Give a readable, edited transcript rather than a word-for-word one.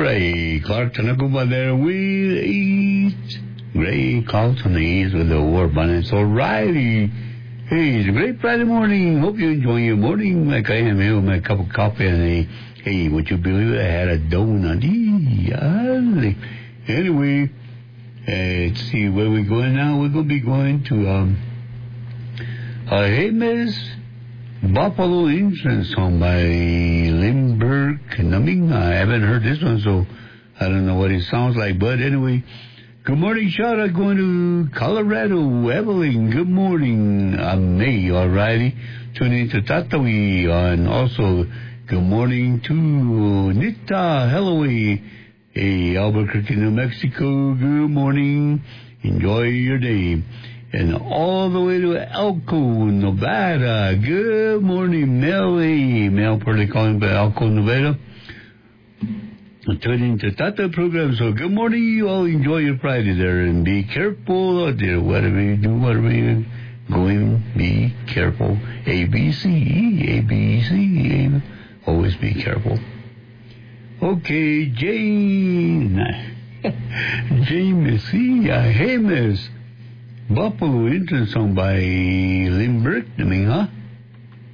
right. Clark Tanakuba there with East. Gray Carlton East with the war bonnets. All righty. Hey, it's a great Friday morning. Hope you enjoy your morning like I am here with my cup of coffee and hey, would you believe it? I had a donut. Anyway, let's see where we're going now. We're going to be going to, hey, Miss Buffalo Insurance song by Lindbergh Numbing. I haven't heard this one, so I don't know what it sounds like. But anyway, good morning, shout out going to Colorado. Evelyn, good morning. May, all righty. Tune in to Tatawi. And also, good morning to Nita Holloway. Hey, Albuquerque, New Mexico. Good morning. Enjoy your day. And all the way to Elko, Nevada. Good morning, Mel. Mel, probably calling by Elko, Nevada. Tune into Tata program. So good morning, you all. Enjoy your Friday there and be careful out there. Whatever you do, whatever you're going, be careful. ABC. Always be careful. Okay, Jane. James. Hey, Miss Buffalo Intern song by Lindbergh. I mean, huh?